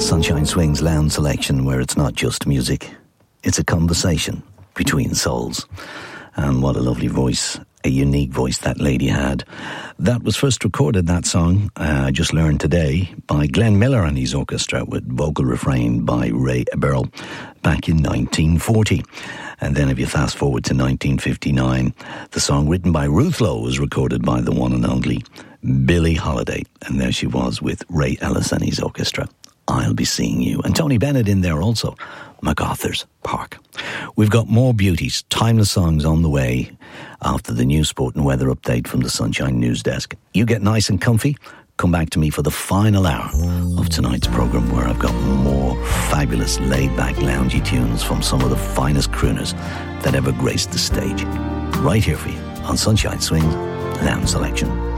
Sunshine Swings Lounge Selection, where it's not just music, it's a conversation between souls. And what a lovely voice, a unique voice that lady had. That was first recorded, that song, I just learned today, by Glenn Miller and his orchestra, with vocal refrain by Ray Eberl back in 1940. And then if you fast forward to 1959, the song written by Ruth Lowe was recorded by the one and only Billie Holiday. And there she was with Ray Ellis and his orchestra. I'll Be Seeing You. And Tony Bennett in there also, MacArthur's Park. We've got more beauties, timeless songs on the way after the news, sport and weather update from the Sunshine News Desk. You get nice and comfy. Come back to me for the final hour of tonight's programme, where I've got more fabulous laid-back loungy tunes from some of the finest crooners that ever graced the stage. Right here for you on Sunshine Swings Lounge Selection.